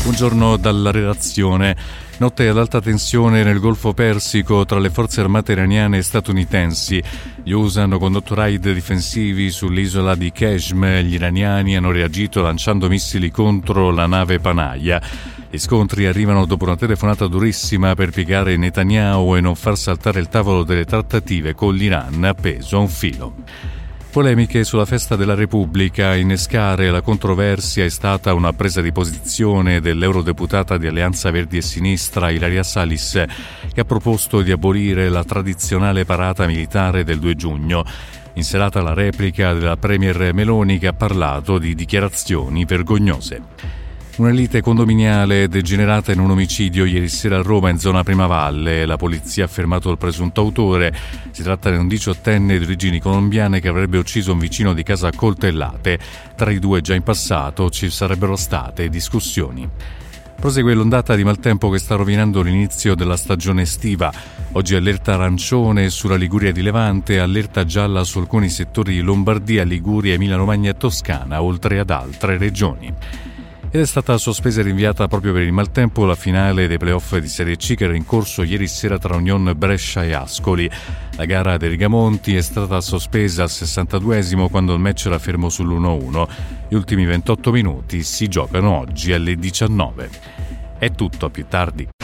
Buongiorno dalla redazione. Notte ad alta tensione nel Golfo Persico tra le forze armate iraniane e statunitensi. Gli USA hanno condotto raid difensivi sull'isola di Qeshm. Gli iraniani hanno reagito lanciando missili contro la nave Panaia. Gli scontri arrivano dopo una telefonata durissima per piegare Netanyahu e non far saltare il tavolo delle trattative con l'Iran appeso a un filo. Polemiche sulla festa della Repubblica. A innescare la controversia è stata una presa di posizione dell'eurodeputata di Alleanza Verdi e Sinistra Ilaria Salis, che ha proposto di abolire la tradizionale parata militare del 2 giugno. In serata la replica della premier Meloni, che ha parlato di dichiarazioni vergognose. Una lite condominiale è degenerata in un omicidio ieri sera a Roma in zona Primavalle. La polizia ha fermato il presunto autore. Si tratta di un 18enne di origini colombiane che avrebbe ucciso un vicino di casa a coltellate. Tra i due già in passato ci sarebbero state discussioni. Prosegue l'ondata di maltempo che sta rovinando l'inizio della stagione estiva. Oggi allerta arancione sulla Liguria di Levante, allerta gialla su alcuni settori di Lombardia, Liguria, Emilia-Romagna e Toscana, oltre ad altre regioni. Ed è stata sospesa e rinviata proprio per il maltempo la finale dei playoff di Serie C che era in corso ieri sera tra Union Brescia e Ascoli. La gara dei Rigamonti è stata sospesa al 62esimo quando il match era fermo sull'1-1. Gli ultimi 28 minuti si giocano oggi alle 19. È tutto, a più tardi.